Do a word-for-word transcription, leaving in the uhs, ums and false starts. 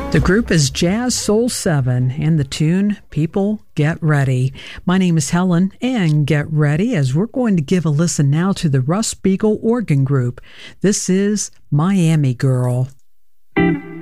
The group is Jazz Soul seven and the tune People Get Ready. My name is Helen, and get ready as we're going to give a listen now to the Russ Beagle Organ Group. This is Miami Girl.